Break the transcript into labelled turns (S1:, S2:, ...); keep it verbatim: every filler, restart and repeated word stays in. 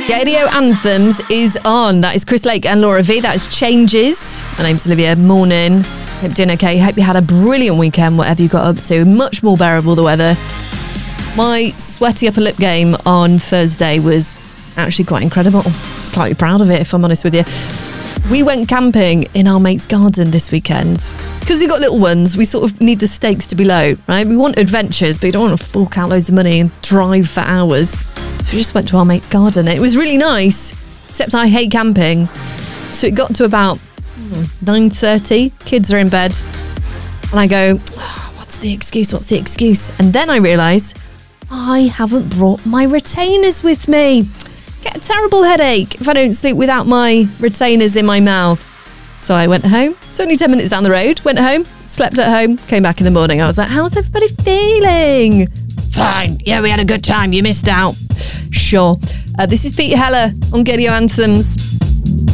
S1: Radio Anthems is on. That is Chris Lake and Laura V. That is Changes. My name's Olivia. Morning. Hope you're doing okay. Hope you had a brilliant weekend, whatever you got up to. Much more bearable, the weather. My sweaty upper lip game on Thursday was actually quite incredible. Slightly proud of it, if I'm honest with you. We went camping in our mate's garden this weekend. Because we've got little ones, we sort of need the stakes to be low, right? We want adventures, but you don't want to fork out loads of money and drive for hours. So we just went to our mate's garden. It was really nice, except I hate camping. So it got to about nine thirty, kids are in bed. And I go, oh, what's the excuse, what's the excuse? And then I realise I haven't brought my retainers with me. Get a terrible headache if I don't sleep without my retainers in my mouth. So I went home. It's only ten minutes down the road. Went home, slept at home, came back in the morning. I was like, how's everybody feeling? Fine. Yeah, we had a good time. You missed out. Sure. Uh, this is Pete Heller on Radio Anthems.